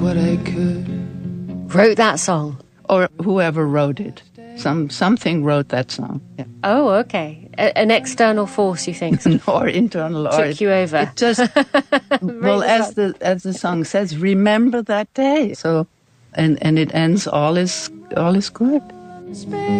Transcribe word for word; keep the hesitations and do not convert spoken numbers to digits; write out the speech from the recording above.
what I could. Wrote that song? Or whoever wrote it. Some Something wrote that song. Yeah. Oh, okay. A- an external force, you think? Or internal. Took or you over. It just, well, as the as the song says, remember that day. So, and, and it ends, all is, all is good. Spring